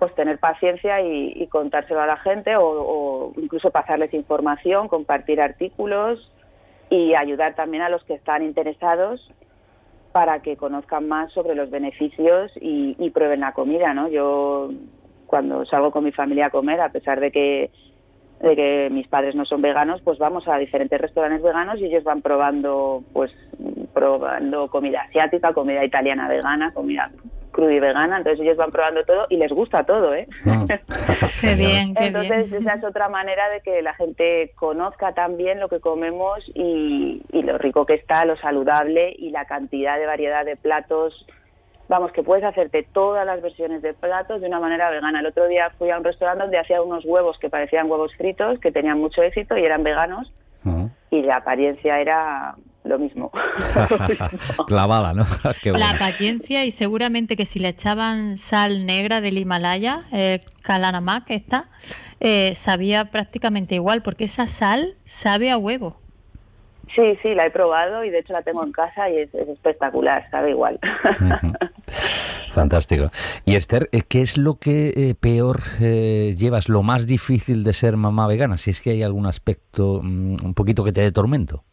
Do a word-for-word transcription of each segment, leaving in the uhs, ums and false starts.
pues tener paciencia y, y contárselo a la gente o, o incluso pasarles información, compartir artículos y ayudar también a los que están interesados para que conozcan más sobre los beneficios y, y prueben la comida, ¿no? Yo cuando salgo con mi familia a comer, a pesar de que de que mis padres no son veganos, pues vamos a diferentes restaurantes veganos y ellos van probando, pues probando comida asiática, comida italiana vegana, comida cruda y vegana, entonces ellos van probando todo y les gusta todo, ¿eh? Mm. Qué bien, qué Entonces bien. esa es otra manera de que la gente conozca también lo que comemos y, y lo rico que está, lo saludable y la cantidad de variedad de platos. Vamos, que puedes hacerte todas las versiones de platos de una manera vegana. El otro día fui a un restaurante donde hacía unos huevos que parecían huevos fritos, que tenían mucho éxito y eran veganos, Uh-huh. y la apariencia era lo mismo. Clavada, ¿no? Qué bueno. La paciencia, y seguramente que si le echaban sal negra del Himalaya, eh, Kalanamak esta, eh, sabía prácticamente igual, porque esa sal sabe a huevo. Sí, sí, la he probado y de hecho la tengo en casa y es, es espectacular, sabe igual. Uh-huh. Fantástico. Y Esther, ¿qué es lo que eh, peor eh, llevas, lo más difícil de ser mamá vegana? Si es que hay algún aspecto um, un poquito que te dé tormento.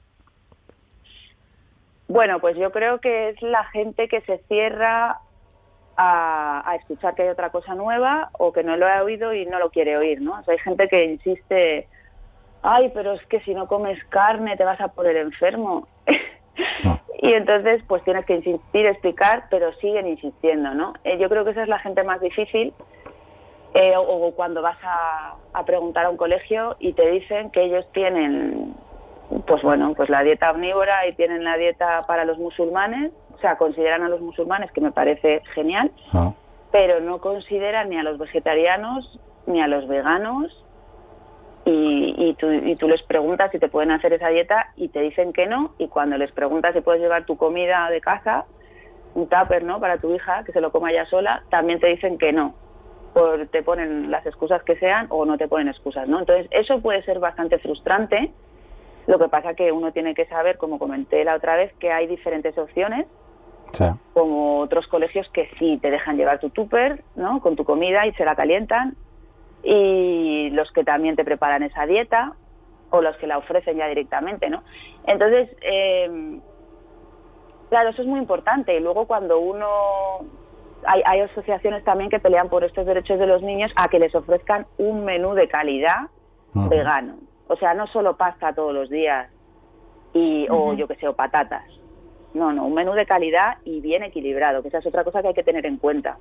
Bueno, pues yo creo que es la gente que se cierra a, a escuchar que hay otra cosa nueva o que no lo ha oído y no lo quiere oír, ¿no? O sea, hay gente que insiste, ay, pero es que si no comes carne te vas a poner enfermo. No. Y entonces pues tienes que insistir, explicar, pero siguen insistiendo, ¿no? Eh, yo creo que esa es la gente más difícil. Eh, o, o cuando vas a, a preguntar a un colegio y te dicen que ellos tienen, pues bueno, pues la dieta omnívora y tienen la dieta para los musulmanes, o sea, consideran a los musulmanes, que me parece genial, No. pero no consideran ni a los vegetarianos ni a los veganos. Y, y, tú, y tú les preguntas si te pueden hacer esa dieta y te dicen que no, y cuando les preguntas si puedes llevar tu comida de casa, un tupper, ¿no?, para tu hija, que se lo coma ella sola, también te dicen que no, por, te ponen las excusas que sean o no te ponen excusas, ¿no? Entonces eso puede ser bastante frustrante. Lo que pasa que uno tiene que saber, como comenté la otra vez, que hay diferentes opciones, Sí. como otros colegios que sí te dejan llevar tu tupper, ¿no?, con tu comida y se la calientan, y los que también te preparan esa dieta o los que la ofrecen ya directamente, ¿no? Entonces, eh, claro, eso es muy importante. Y luego cuando uno... Hay, hay asociaciones también que pelean por estos derechos de los niños a que les ofrezcan un menú de calidad Uh-huh. vegano. O sea, no solo pasta todos los días y o Ujú. yo que sé, o patatas. No, no, un menú de calidad y bien equilibrado, que esa es otra cosa que hay que tener en cuenta.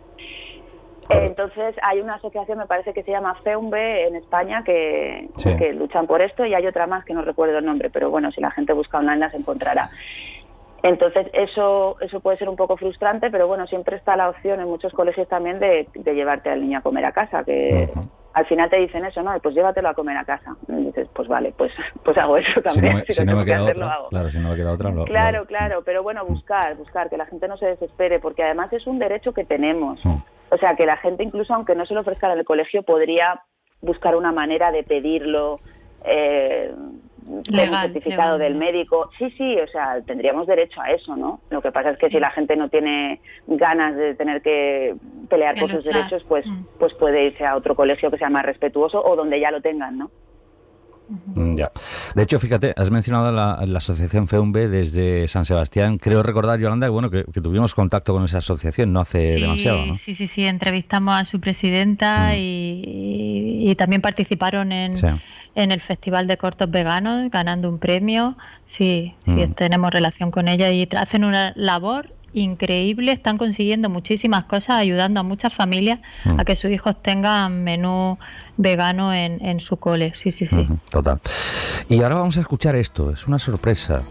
Entonces hay una asociación, me parece que se llama FEUMBE en España, que, Sí. que luchan por esto, y hay otra más que no recuerdo el nombre, pero bueno, si la gente busca online las encontrará. Entonces eso eso puede ser un poco frustrante, pero bueno, siempre está la opción en muchos colegios también de, de llevarte al niño a comer a casa, que Uh-huh. al final te dicen eso, ¿no? Pues llévatelo a comer a casa. Y dices, pues vale, pues pues hago eso Si también. no me, Si si no no me tengo que queda hacerlo, otra, hago. claro, si no me queda otra, lo, Claro, lo- claro, pero bueno, buscar, buscar, que la gente no se desespere, porque además es un derecho que tenemos. Mm. O sea, que la gente, incluso aunque no se lo ofrezcan en el colegio, podría buscar una manera de pedirlo eh, con un Legal, certificado del legalmente. médico. Sí, sí, o sea, tendríamos derecho a eso, ¿no? Lo que pasa es que Sí. si la gente no tiene ganas de tener que pelear De por sus luchar. derechos, pues, Mm. pues puede irse a otro colegio que sea más respetuoso o donde ya lo tengan, ¿no? Mm, Ya. De hecho, fíjate, has mencionado la, la asociación FEUMBE desde San Sebastián. Creo recordar, Yolanda, que, bueno, que, que tuvimos contacto con esa asociación no hace Sí, demasiado, ¿no? sí, sí, sí, entrevistamos a su presidenta Mm. y, y- y también participaron en, Sí. en el Festival de Cortos Veganos, ganando un premio. Sí, sí, Mm. tenemos relación con ella y tra- hacen una labor increíble, están consiguiendo muchísimas cosas, ayudando a muchas familias Mm. a que sus hijos tengan menú vegano en, en su cole. Sí, sí, sí. Ujú, total. Y ahora vamos a escuchar esto, es una sorpresa.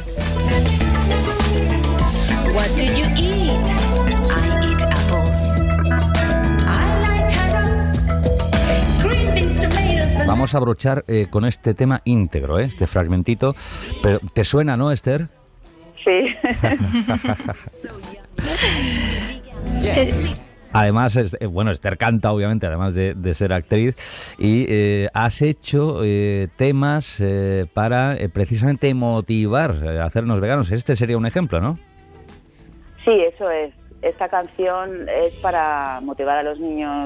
What do you eat? I eat apples. I like carrots. Green beans, tomatoes, bananas. Vamos a brochar eh, con este tema íntegro, ¿eh? Este fragmentito. Pero ¿te suena, no, Esther? Sí. Además, es- eh, bueno, Esther canta, obviamente, además de, de ser actriz, y eh, has hecho eh, temas eh, para eh, precisamente motivar eh, a hacernos veganos. Este sería un ejemplo, ¿no? Sí, eso es. Esta canción es para motivar a los niños